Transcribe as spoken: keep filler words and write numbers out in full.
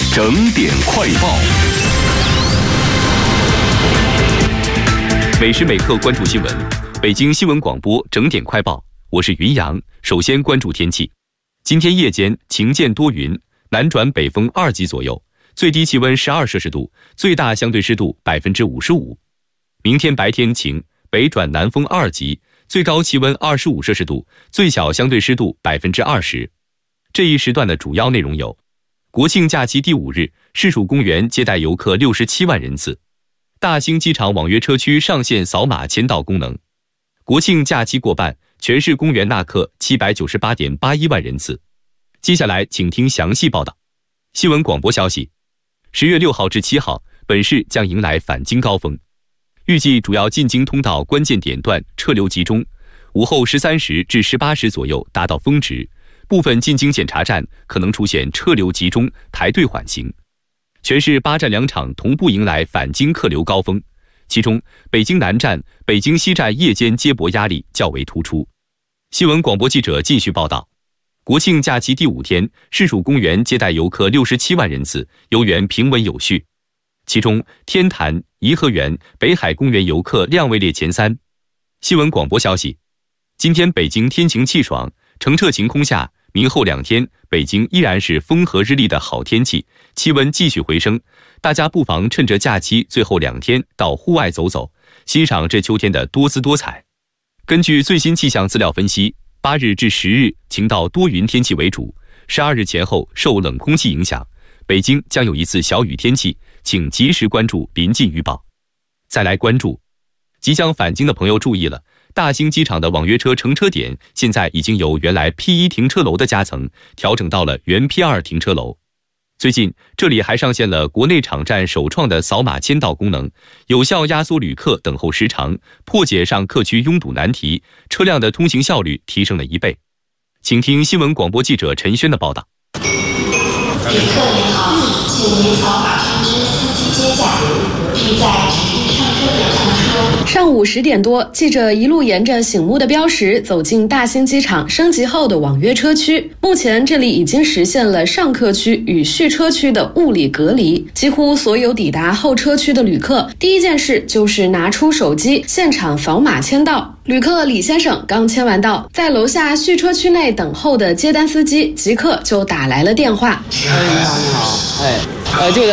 整点快报，每时每刻关注新闻。北京新闻广播整点快报，我是云阳。首先关注天气。今天夜间晴间多云，南转北风二级左右，最低气温十二摄氏度，最大相对湿度百分之五十五。明天白天晴，北转南风二级，最高气温二十五摄氏度，最小相对湿度百分之二十。这一时段的主要内容有：国庆假期第五日，市属公园接待游客六十七万人次。大兴机场网约车区上线扫码签到功能。国庆假期过半，全市公园纳客七百九十八点八一万人次。接下来请听详细报道。新闻广播消息：十月六号至七号，本市将迎来返京高峰，预计主要进京通道关键点段车流集中，午后十三时至十八时左右达到峰值。部分进京检查站可能出现车流集中、排队缓行。全市八站两场同步迎来返京客流高峰，其中北京南站、北京西站夜间接驳压力较为突出。新闻广播记者继续报道：国庆假期第五天，市属公园接待游客六十七万人次，游园平稳有序。其中，天坛、颐和园、北海公园游客量位列前三。新闻广播消息：今天北京天晴气爽，澄澈晴空下，明后两天，北京依然是风和日丽的好天气，气温继续回升。大家不妨趁着假期最后两天到户外走走，欣赏这秋天的多姿多彩。根据最新气象资料分析，八日至十日晴到多云天气为主，十二日前后受冷空气影响，北京将有一次小雨天气，请及时关注临近预报。再来关注，即将返京的朋友注意了。大兴机场的网约车乘车点现在已经由原来 P 一 停车楼的夹层调整到了原 P 二 停车楼。最近这里还上线了国内场站首创的扫码签到功能，有效压缩旅客等候时长，破解上客区拥堵难题，车辆的通行效率提升了一倍。请听新闻广播记者陈轩的报道。 旅客您好，请您扫码通知司机接驾，并在指定上车点上车。 上午十点多，记者一路沿着醒目的标识走进大兴机场升级后的网约车区。目前这里已经实现了上客区与续车区的物理隔离，几乎所有抵达候车区的旅客，第一件事就是拿出手机现场扫码签到。旅客李先生刚签完到，在楼下续车区内等候的接单司机即刻就打来了电话。 哎，你好，你好，哎，呃，就在